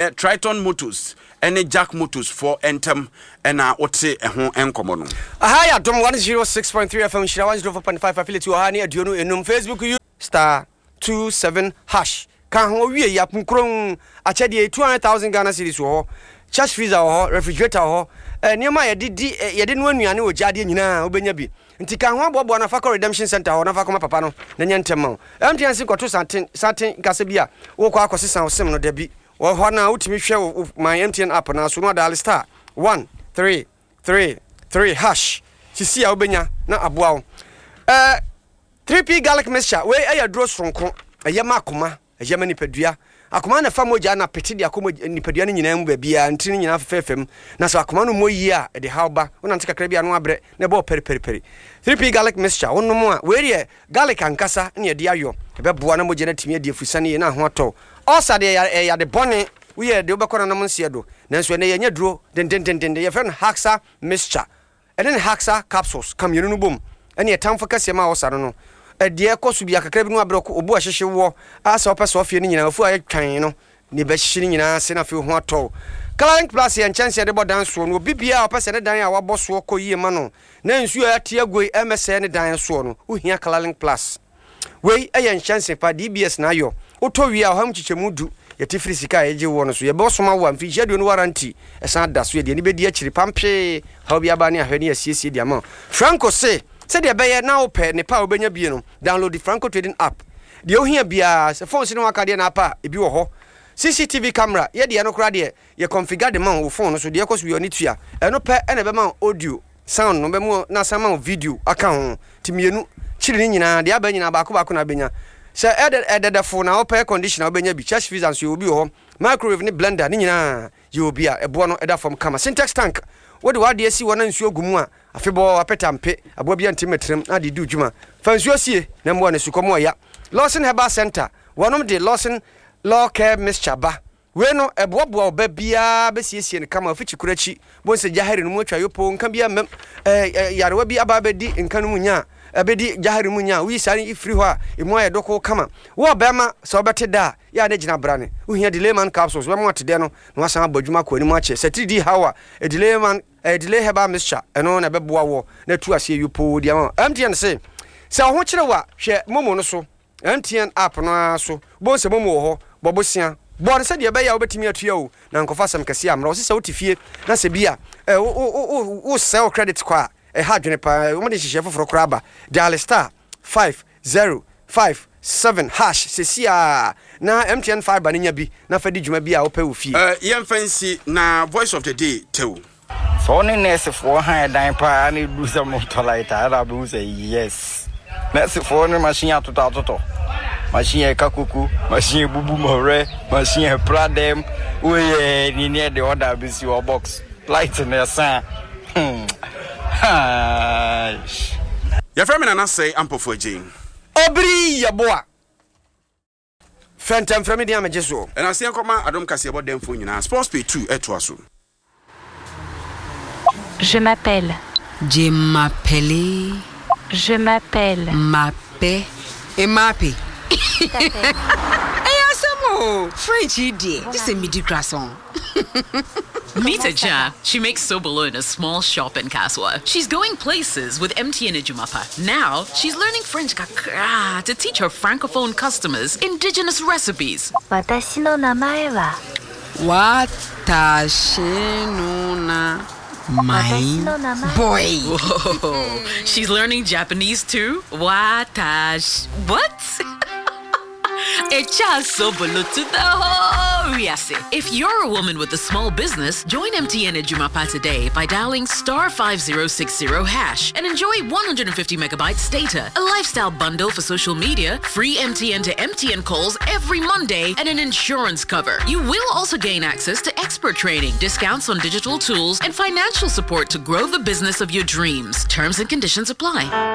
Triton Motors any Jack Motors for Entem and Otse and Common. Hi, I don't 106.3 FM, Shira 104.5 affiliate to Hani, Adiono, and Facebook, you *27#. Can we yapun krong a chedi 200,000 Ghana cedis or church freezer or refrigerator or near my didn't win me a new jadi in Obenyabi. Ntika ho bobo na Fakor Redemption Center ho na Fakoma papa no na nyentema MTN ko to satin kasebia wo kwa akosesa osem no dabi wo ho na utimi hwe my MTN app na so no dial star 133#. Sisi a obenya na aboa wo 3P garlic mixture we dro sonko eyema akoma eyema nipadua akoma na famoja na peti de akoma nipadua ne nyina mu bia ntini nyina fefem na so akoma no moyi a de hawba wona nteka kra bia no abre na bo peri 3P garlic mixture wonno mo a we de garlic ankasa ne de ayo ebeboa na moje na timi de afusane na ho ato osa de ya de bone we de obekora na monse do nanso ne yenya duro den ye friend Haxa mixture and then Haxa capsules kam yenu no bom ene etamfo kase ma osa no de ekosu bia kakra bi no abre ko obu ahyehye wo asa opeso afie ni nyina afu aye twan no ne be hyehye ni nyina se na fe ho ato Colorlink Plus ye chance de bodan so no bibia opese ne dan a waboso ko yie ma no na nsu a tie agoi MSN ne dan so no uhia Colorlink Plus we aye chance pa DBS na yo oto wi a ham chichemu du yeti free sika eje wo no so ye bo soma wo amfi hia no warranty esan da so ye de ne be di akiri pampe ha bi aba ne ahwe ne asiesie di ama Franco say said the bayer now pay ne pa obenya bie no download the Franco trading app de ohia bia se phone no akade na pa ebi wo ho CCTV camera ye de no kra de ye configure the man wo phone so de ekoso yo ni tua eno pe ene be man audio sound no be mu na sama video aka ho timienu chiri ni nyina de aba nyina ba ko na benya se the phone na open conditioner obenya bi church freezer so obi ho microwave ni blender ni nyina ye obi a ebo no eda from kama syntax tank what do I see one nsuo gumu a afebo apetampe abo bia ntimetrem na de du djuma fa nsuo sie na mbo na sukomo ya Lawson Herbal Center wonom de Lawson Law Care Mixture ba we no ebobo oba bia be siesie ne kama afichi kurachi bo se jahari no mu atwa yopo nka bia yarewa bi aba be di nka no mu nya abedi jahari mu nya wi sari ifri ho a emu aye doko kama wo bema so obete da ya na gina brane uhia Delayman capsules we mo atede no na wasan abadwuma ko ani mu ache 3D hawa Delayman delay Herbal Mixture eno na beboa wo na tu ase yupo dia ma MTN se ho kire wa hwe momo no so MTN app no so bo se momo ho bobosia bo se de be ya obetimi atua o na nkofa sam kase amra o se wotifie na se bia o sell credit kwa ha dwene pa mo de hihye foforo kraba dial star 5057# sesia na MTN fiber nya bi na fa di dwuma bi a wo pa wo fie yem fancy na voice of the day tew so only nurse for high dine pa and do some motorlight I will say yes nurse for no machine atoto machine kakuku machine bubu more machine pradem we ni near the order be your box light in the sun your family na say ampofo agin obri yaboa fentem frami dia mejeso and I say koma adom kase about dem fo nyina sports pay 2 etoaso. Je m'appelle. Je m'appelle. Je m'appelle. Mappé. Et mappé. Et French idiot. This is midi croissant. Meet Aja. She makes Sobolo in a small shop in Kaswa. She's going places with MTN Ejumapa. Now, she's learning French kakra to teach her francophone customers indigenous recipes. Watashi no namae wa. Watashi no na. My boy. Whoa. She's learning Japanese too? Watash. What? If you're a woman with a small business, join MTN Ejumapa today by dialing star 5060# and enjoy 150 megabytes data, a lifestyle bundle for social media, free MTN to MTN calls every Monday, and an insurance cover. You will also gain access to expert training, discounts on digital tools, and financial support to grow the business of your dreams. Terms and conditions apply.